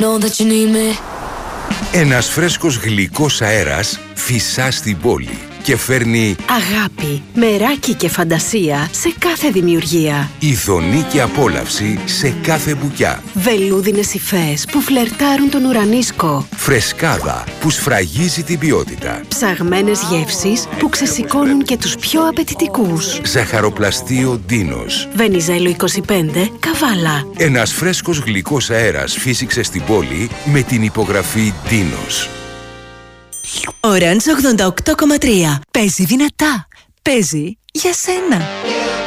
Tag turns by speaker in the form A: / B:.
A: Know that you need me.
B: Ένας φρέσκος γλυκός αέρας φυσά στην πόλη και φέρνει
C: αγάπη, μεράκι και φαντασία σε κάθε δημιουργία.
B: ειδονή και απόλαυση σε κάθε μπουκιά.
C: Βελούδινες υφές που φλερτάρουν τον ουρανίσκο.
B: Φρεσκάδα που σφραγίζει την ποιότητα.
C: Ψαγμένες γεύσεις που ξεσηκώνουν και τους πιο απαιτητικούς.
B: Ζαχαροπλαστείο Ντίνος.
C: Βενιζέλο 25, Καβάλα.
B: Ένας φρέσκος γλυκός αέρας φύσηξε στην πόλη με την υπογραφή Ντίνος.
D: Orange 88,3. Παίζει δυνατά. Παίζει για σένα.